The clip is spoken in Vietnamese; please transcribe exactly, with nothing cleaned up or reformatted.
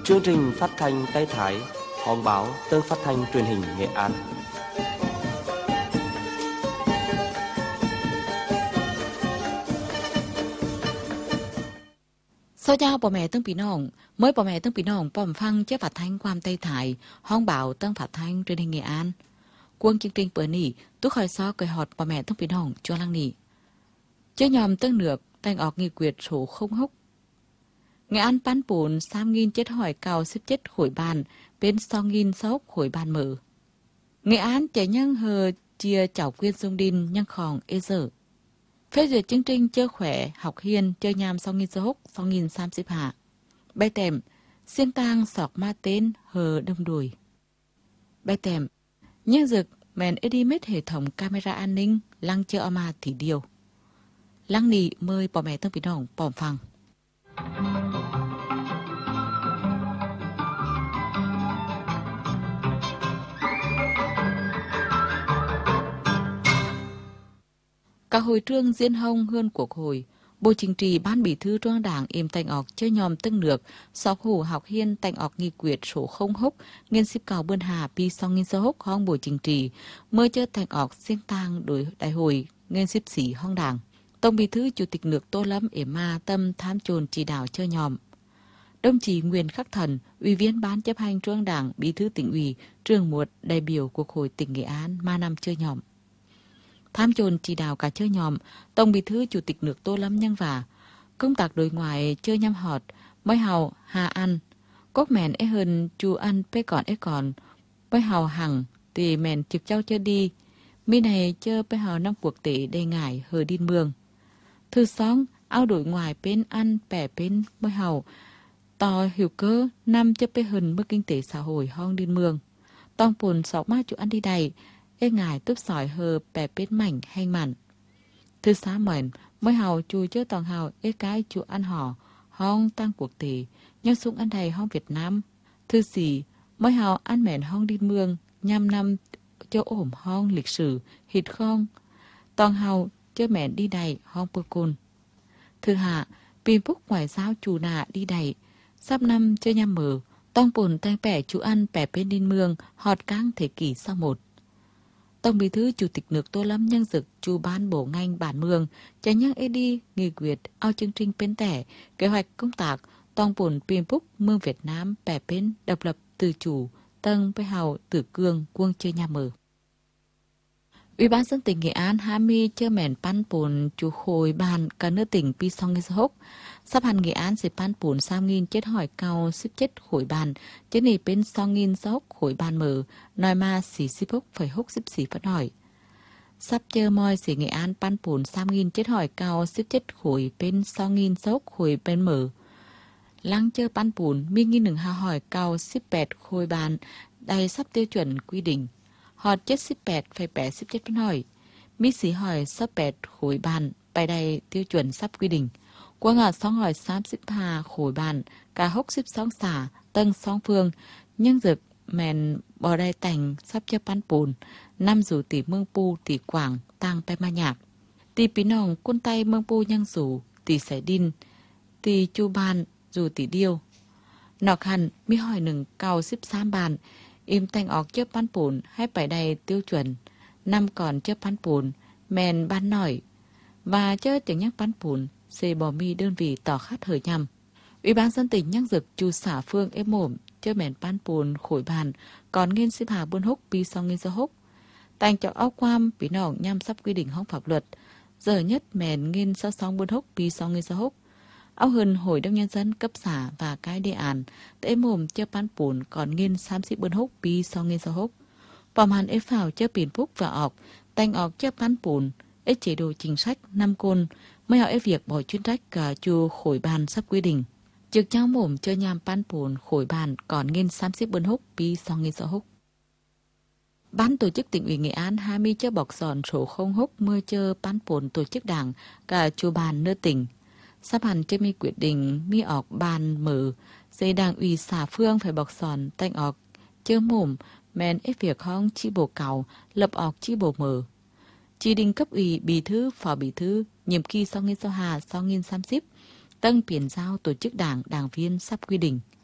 Chương trình phát thanh Tây Thái, hòm báo tờ phát thanh truyền hình Nghệ An. Sau chào bà mẹ tânพี่น้องเมื่อbà mẹ tânพี่น้องป้อมฟังเจ้าผัดthanhความTây Thái ห้องเบาtânผัดthanh truyền hình Nghệ An กวงจริงๆเปิดนี่ตู้คอยซ้อเกยหอดbà mẹ tânพี่น้องจัวลังนี่เจ้ายอมตั้งเหนือกแต่งออกnghị quyết số không hốc Nghệ An bán bùn ba nghìn bảy trăm chín mươi bảy khối bàn bên hai nghìn sáu trăm khối bàn mở Nghệ An chạy nhăng hờ chia chảo quyên sông đinh nhăng khòng ê dở phê duyệt chương trình chơi khỏe học hiền chơi nhàm hai nghìn sáu hai nghìn ba mươi hạ bài tèm xiên tang sọc ma tên hờ đông đùi bài tèm nhân dực mèn edimate hệ thống camera an ninh lăng chơi ama thì điều lăng nì mời bà mẹ tân bị nòng bỏm phẳng Cả hội trương diễn hông hơn cuộc hội, Bộ Chính trị Ban Bí thư Trung ương Đảng im tành ọc chơi nhòm tân nước, sọc hủ học hiên tành ọc nghị quyết số không hốc, nghiên xếp cao bươn hà pi song nghiên sơ hốc hong Bộ Chính trị, mới chơi tành ọc xiên tang đối đại hội, nghiên xếp sĩ hong đảng. Tổng Bí thư Chủ tịch nước Tô Lâm ể ma tâm tham chồn chỉ đạo chơi nhòm. Đồng chí Nguyễn Khắc Thần, Ủy viên Ban chấp hành Trung ương Đảng, Bí thư tỉnh ủy, trường một đại biểu Quốc hội tỉnh Nghệ An ma năm chơi nhòm. Tham chồn chỉ đạo cả chơi nhòm, Tổng Bí thư Chủ tịch nước Tô Lâm nhân vả. Công tác đối ngoại chơi nhằm họt, mới hào hà ăn. Cốt mẹn ế hơn chú ăn bê còn ế còn. Mới hào hằng, thì mẹn chụp cháu chơi đi. Mi này chơi bê hào năm cuộc tế đầy ngải hờ đi mương. Thứ xong, ao đối ngoại bên ăn bẻ bên mới hào. Tò hiểu cơ, năm chơi bê hần mức kinh tế xã hội hong đi mương. Tông bồn sọc ma chú ăn đi đầy. Ê ngài túp sỏi hờ bẻ bên mảnh hay mặn. Thứ xá mệnh, mới hào chú chớ toàn hào ê cái chú ăn hò, hong tăng cuộc tế, nhau súng ăn đầy hong Việt Nam. Thứ xì, mới hào ăn mẹn hong đi mương, nhằm năm cho ổm hong lịch sử, hịt không. Toàn hào chớ mẹn đi đầy hong bơ côn. Thứ hạ, pin phúc ngoại giao chú nạ đi đầy, sắp năm chớ nhằm mở, tông bồn tanh bẻ chú ăn bẻ bên đi mương, họt căng thế kỷ sau một. Tổng Bí thư Chủ tịch nước Tô Lâm nhân dực chu ban bổ ngành bản mương, chạy nhắc ê đi, nghị quyết, ao chương trình bên tẻ, kế hoạch công tác, toàn bổn pin phúc mương Việt Nam, bẻ bên, độc lập, tự chủ, tân, bê hào, tử cương, quân chơi nhà mở. Ủy ban dân tỉnh Nghệ An hai mươi chơi mẹn pan bồn chú khối bàn cả nước tỉnh pi song nghe hốc. Sắp hẳn Nghệ An sẽ pan bồn ba nghìn chết hỏi cao xếp chết khối bàn, chết này bên hai nghìn sáu khối bàn mở, nói mà xỉ xếp hốc phải hốc xếp xỉ phát hỏi. Sắp chơi môi sẽ Nghệ An pan bồn ba nghìn chết hỏi cao xếp chết khối bên hai nghìn sáu khối bên mở. Lăng chơi pan bồn mi nghìn hนึ่ง hà hỏi cao xếp bẹt khối bàn, đây sắp tiêu chuẩn quy định. Họt chết xếp bẹt phải bẻ xếp chết phân hỏi. Mỹ sĩ hỏi sắp bẹt khối bàn, bài đây tiêu chuẩn sắp quy định. Qua ngọt song hỏi sám xếp hà khối bàn, cả hốc xếp song xả, tân song phương, nhưng dực mẹn bò đai tành sắp cho pan bồn, năm rủ tỷ mương pu tỷ quảng, tăng bay ma nhạc. Tỷ bí nòng quân tay mương pu nhăng rủ, tỷ sải đinh, tỷ chu bàn, rủ tỷ điêu. Nọc hẳn, mi hỏi nừng cao xếp xám bàn, im tanh ọc chớp pan bồn hay bài đầy tiêu chuẩn, năm còn chớp pan bồn, mèn ban nổi, và chớ chẳng nhắc pan bồn, xê bò mi đơn vị tỏ khát hởi nhằm. Ủy ban dân tỉnh nhắc dực chu xã phương ép mồm, chớ mèn pan bồn khối bàn, còn nghiên xếp hà buôn hốc pi song nghiên sơ hốc. Tành chọc áo quam, bí nòng nhằm sắp quy định hong pháp luật, giờ nhất mèn nghiên sao song buôn hốc pi song nghiên sơ hốc. Áo hân Hội đồng Nhân dân cấp xã và cái đề án tế mồm chơ pan bồn còn nghiên xám xị bươn hốc bi so nghiên so hốc. Bòm hàn ế phào chơ pin phúc và ọc, tanh ọc chơ pan bồn, ế chế độ chính sách năm côn, mới họ ế việc bỏ chuyên trách cả chù khối bàn sắp quy định. Trực cháu mồm chơ nhàm pan bồn khối bàn còn nghiên xám xị bươn hốc bi so nghiên so hốc. Ban tổ chức tỉnh ủy Nghệ An hai mươi chơ bọc giòn số không hốc mưa chơ pan bồn tổ chức đảng cả chù bàn nơi tỉnh. Sắp hẳn chơi mi quyết định mi ọc bàn mở, dây đảng ủy xã phương phải bọc sòn tanh ọc, chơ mồm, men ép việc hong chi bộ cào, lập ọc chi bộ mở. Chỉ định cấp ủy bí thư, phó bí thư, nhiệm kỳ sau nghìn sau hà sau nghìn xăm xíp, tân biển giao tổ chức đảng, đảng viên sắp quy định.